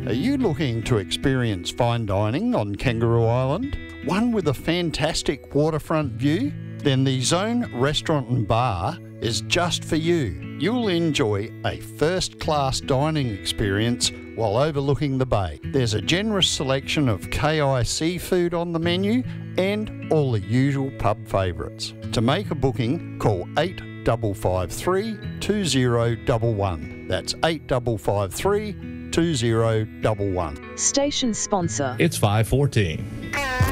Are you looking to experience fine dining on Kangaroo Island? One with a fantastic waterfront view? Then the Zone Restaurant and Bar is just for you. You'll enjoy a first-class dining experience while overlooking the bay. There's a generous selection of KI seafood on the menu and all the usual pub favourites. To make a booking, call 8553 2011. That's 8553 2011. Station sponsor. It's 5:14.